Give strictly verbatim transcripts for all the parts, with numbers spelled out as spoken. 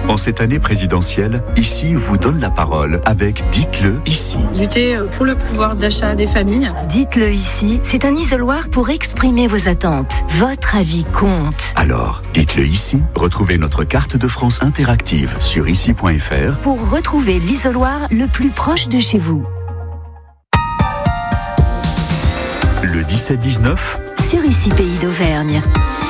En cette année présidentielle, Ici vous donne la parole avec Dites-le ici. Lutter pour le pouvoir d'achat des familles. Dites-le ici, c'est un isoloir pour exprimer vos attentes. Votre avis compte. Alors, dites-le ici. Retrouvez notre carte de France interactive sur ici point f r pour retrouver l'isoloir le plus proche de chez vous. Le dix-sept dix-neuf sur Ici Pays d'Auvergne.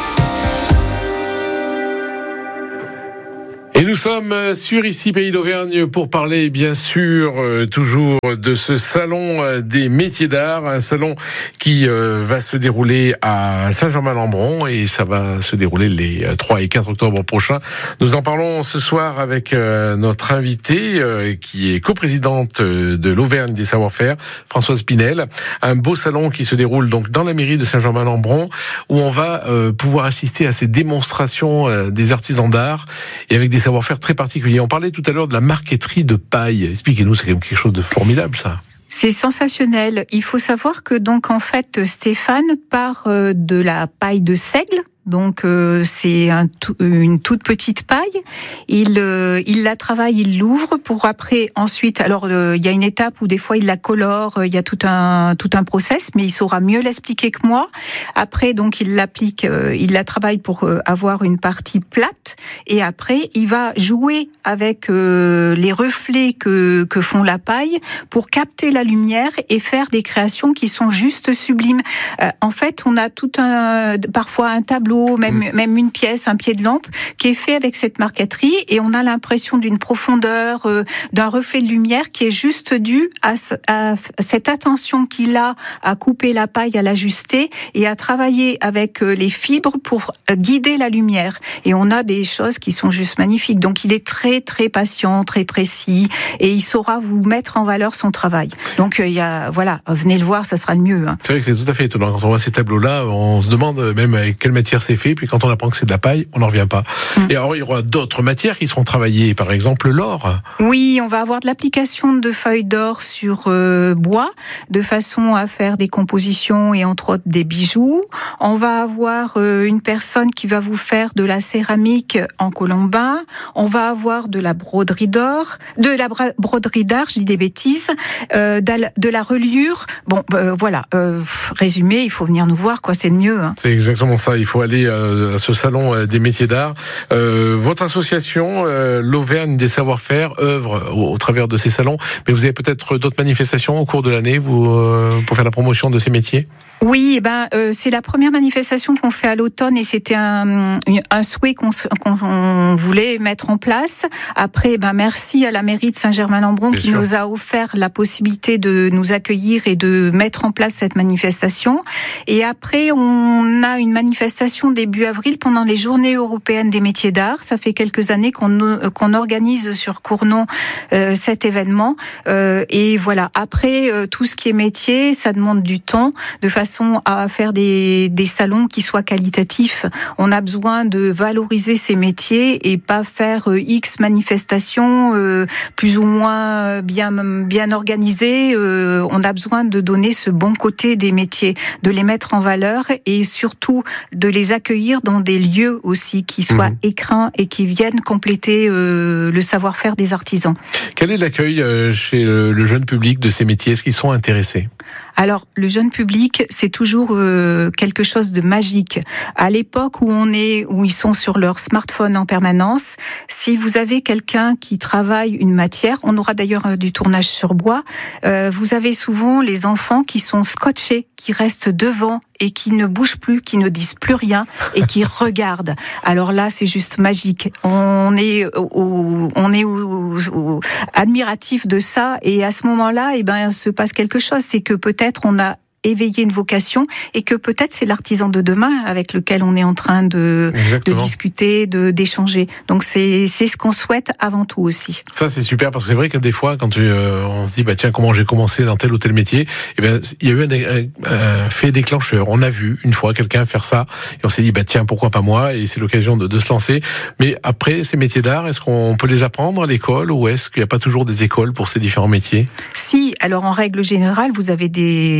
Et nous sommes sur Ici Pays d'Auvergne pour parler bien sûr euh, toujours de ce salon euh, des métiers d'art, un salon qui euh, va se dérouler à Saint-Germain-Lembron et ça va se dérouler les trois et quatre octobre prochains. Nous en parlons ce soir avec euh, notre invitée euh, qui est coprésidente de l'Auvergne des savoir-faire, Françoise Pinel. Un beau salon qui se déroule donc dans la mairie de Saint-Germain-Lembron où on va euh, pouvoir assister à ces démonstrations euh, des artisans d'art et avec des savoir-faire très particulier. On parlait tout à l'heure de la marqueterie de paille. Expliquez-nous, c'est quand même quelque chose de formidable, ça. C'est sensationnel. Il faut savoir que donc en fait Stéphane part de la paille de seigle. Donc euh, c'est un tout, une toute petite paille. Il euh, il la travaille, il l'ouvre pour après ensuite. Alors euh, il y a une étape où des fois il la colore. Euh, il y a tout un tout un process, mais il saura mieux l'expliquer que moi. Après donc il l'applique, euh, il la travaille pour euh, avoir une partie plate. Et après il va jouer avec euh, les reflets que que font la paille pour capter la lumière et faire des créations qui sont juste sublimes. Euh, en fait on a tout un parfois un tableau. Même, même une pièce, un pied de lampe, qui est fait avec cette marqueterie et on a l'impression d'une profondeur, euh, d'un reflet de lumière qui est juste dû à, à cette attention qu'il a à couper la paille, à l'ajuster et à travailler avec euh, les fibres pour euh, guider la lumière. Et on a des choses qui sont juste magnifiques. Donc il est très très patient, très précis et il saura vous mettre en valeur son travail. Donc euh, il y a, voilà, venez le voir, ça sera le mieux. Hein. C'est vrai que c'est tout à fait étonnant. Quand on voit ces tableaux-là, on se demande même avec quelle matière c'est fait, puis quand on apprend que c'est de la paille, on n'en revient pas. Mmh. Et alors, il y aura d'autres matières qui seront travaillées, par exemple l'or. Oui, on va avoir de l'application de feuilles d'or sur euh, bois, de façon à faire des compositions et entre autres des bijoux. On va avoir euh, une personne qui va vous faire de la céramique en colombin. On va avoir de la broderie d'or, de la broderie d'art, je dis des bêtises, euh, de la reliure. Bon, euh, voilà, euh, résumé, il faut venir nous voir, quoi, c'est le mieux. Hein. C'est exactement ça, il faut aller à ce salon des métiers d'art. Euh, votre association, euh, l'Auvergne des savoir-faire, œuvre au, au travers de ces salons, mais vous avez peut-être d'autres manifestations au cours de l'année vous, euh, pour faire la promotion de ces métiers ? Oui, eh ben euh, c'est la première manifestation qu'on fait à l'automne et c'était un, un souhait qu'on, qu'on voulait mettre en place. Après, ben merci à la mairie de Saint-Germain-Lembron qui sûr. nous a offert la possibilité de nous accueillir et de mettre en place cette manifestation. Et après, on a une manifestation début avril pendant les Journées européennes des métiers d'art. Ça fait quelques années qu'on, qu'on organise sur Cournon euh, cet événement. Euh, et voilà. Après, euh, tout ce qui est métier, ça demande du temps, de façon à faire des, des salons qui soient qualitatifs. On a besoin de valoriser ces métiers et pas faire euh, X manifestations euh, plus ou moins bien, bien organisées. Euh, on a besoin de donner ce bon côté des métiers, de les mettre en valeur et surtout de les accueillir dans des lieux aussi qui soient mmh. écrins et qui viennent compléter euh, le savoir-faire des artisans. Quel est l'accueil euh, chez le, le jeune public de ces métiers ? Est-ce qu'ils sont intéressés ? Alors, le jeune public, c'est toujours euh, quelque chose de magique. À l'époque où on est, où ils sont sur leur smartphone en permanence, si vous avez quelqu'un qui travaille une matière, on aura d'ailleurs euh, du tournage sur bois, euh, vous avez souvent les enfants qui sont scotchés, qui restent devant et qui ne bougent plus, qui ne disent plus rien et qui regardent. Alors là, c'est juste magique. On est, au, on est au, au, admiratif de ça et à ce moment-là, eh ben, il se passe quelque chose. C'est que peut-être on a éveiller une vocation et que peut-être c'est l'artisan de demain avec lequel on est en train de, de discuter, de, d'échanger. Donc c'est, c'est ce qu'on souhaite avant tout aussi. Ça c'est super parce que c'est vrai que des fois quand tu, euh, on se dit bah tiens comment j'ai commencé dans tel ou tel métier, eh bien il y a eu un, un, un fait déclencheur. On a vu une fois quelqu'un faire ça et on s'est dit bah tiens pourquoi pas moi et c'est l'occasion de, de se lancer. Mais après ces métiers d'art, est-ce qu'on peut les apprendre à l'école ou est-ce qu'il n'y a pas toujours des écoles pour ces différents métiers ? Si, alors en règle générale vous avez des, des centres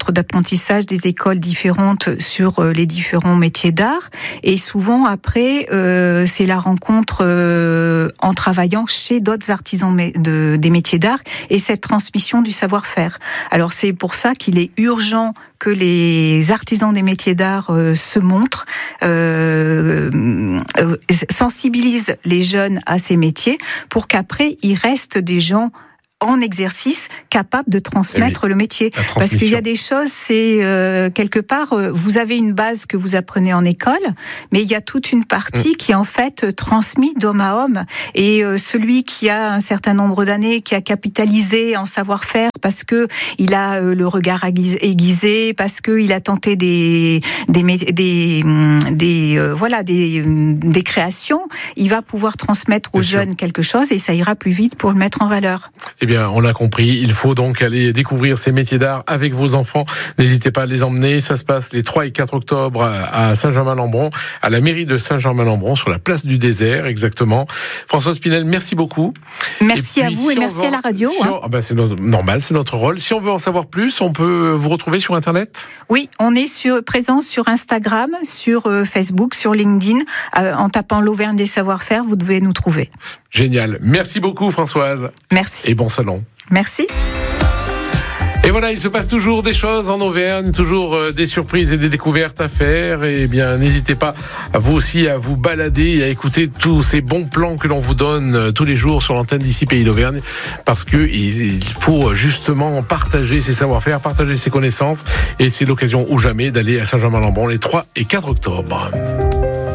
centres d'apprentissage, des écoles différentes sur les différents métiers d'art. Et souvent, après, euh, c'est la rencontre euh, en travaillant chez d'autres artisans de, des métiers d'art et cette transmission du savoir-faire. Alors, c'est pour ça qu'il est urgent que les artisans des métiers d'art euh, se montrent, euh, euh, sensibilisent les jeunes à ces métiers pour qu'après, il reste des gens en exercice, capable de transmettre oui, le métier. Parce qu'il y a des choses, c'est euh, quelque part, euh, vous avez une base que vous apprenez en école, mais il y a toute une partie mmh. qui est en fait transmise d'homme à homme. Et euh, celui qui a un certain nombre d'années, qui a capitalisé en savoir-faire parce que il a euh, le regard aiguisé, parce que il a tenté des des des, des euh, voilà des des créations, il va pouvoir transmettre aux Bien jeunes sûr. quelque chose et ça ira plus vite pour le mettre en valeur. Eh bien, on l'a compris, il faut donc aller découvrir ces métiers d'art avec vos enfants. N'hésitez pas à les emmener. Ça se passe les trois et quatre octobre à Saint-Germain-Lembron, à la mairie de Saint-Germain-Lembron, sur la place du désert, exactement. Françoise Pinel, merci beaucoup. Merci puis, à vous si et merci veut, à la radio. Si on, hein. ah ben c'est notre, normal, c'est notre rôle. Si on veut en savoir plus, on peut vous retrouver sur Internet ? Oui, on est sur, présent sur Instagram, sur euh, Facebook, sur LinkedIn. Euh, en tapant l'Auvergne des savoir-faire, vous devez nous trouver. Génial. Merci beaucoup, Françoise. Merci. Et bon salon. Merci. Et voilà, il se passe toujours des choses en Auvergne, toujours euh, des surprises et des découvertes à faire. Et bien, n'hésitez pas à vous aussi à vous balader et à écouter tous ces bons plans que l'on vous donne euh, tous les jours sur l'antenne d'ici Pays d'Auvergne, parce que il faut justement partager ses savoir-faire, partager ses connaissances, et c'est l'occasion ou jamais d'aller à Saint-Germain-Lembron les trois et quatre octobre.